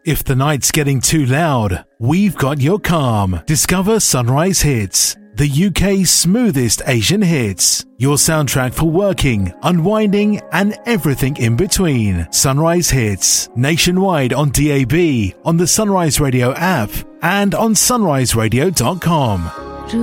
If the night's getting too loud, we've got your calm. Discover Sunrise Hits, the UK's smoothest Asian hits. Your soundtrack for working, unwinding, and everything in between. Sunrise Hits, nationwide on DAB, on the Sunrise Radio app, and on sunriseradio.com.